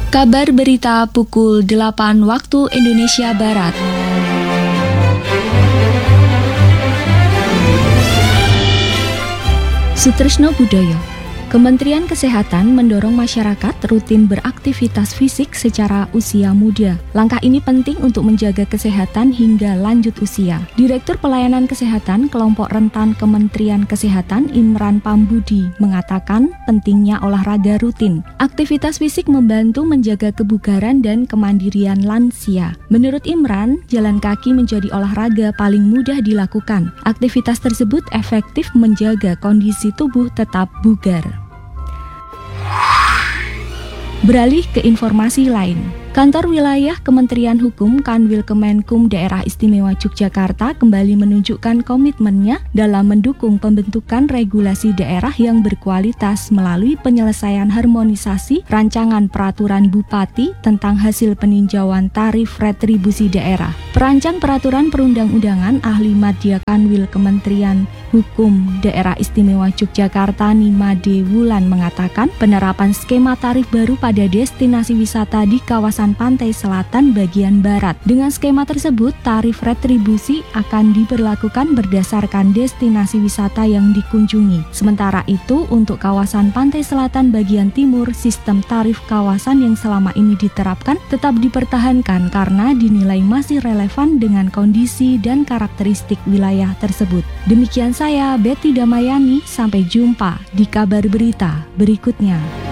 Kabar berita pukul 8 waktu Indonesia Barat. Sutrisno Budoyo. Kementerian Kesehatan mendorong masyarakat rutin beraktivitas fisik secara usia muda. Langkah ini penting untuk menjaga kesehatan hingga lanjut usia. Direktur Pelayanan Kesehatan Kelompok Rentan Kementerian Kesehatan Imran Pambudi mengatakan pentingnya olahraga rutin. Aktivitas fisik membantu menjaga kebugaran dan kemandirian lansia. Menurut Imran, jalan kaki menjadi olahraga paling mudah dilakukan. Aktivitas tersebut efektif menjaga kondisi tubuh tetap bugar. Beralih ke informasi lain. Kantor Wilayah Kementerian Hukum Kanwil Kemenkum Daerah Istimewa Yogyakarta kembali menunjukkan komitmennya dalam mendukung pembentukan regulasi daerah yang berkualitas melalui penyelesaian harmonisasi rancangan peraturan Bupati tentang hasil peninjauan tarif retribusi daerah. Perancang peraturan perundang-undangan ahli madya Kanwil Kementerian Hukum Daerah Istimewa Yogyakarta Nimade Wulan mengatakan penerapan skema tarif baru pada destinasi wisata di kawasan pantai selatan bagian barat. Dengan skema tersebut, tarif retribusi akan diberlakukan berdasarkan destinasi wisata yang dikunjungi. Sementara itu, untuk kawasan pantai selatan bagian timur, sistem tarif kawasan yang selama ini diterapkan tetap dipertahankan karena dinilai masih relevan dengan kondisi dan karakteristik wilayah tersebut. Demikian saya, Betty Damayani. Sampai jumpa di kabar berita berikutnya.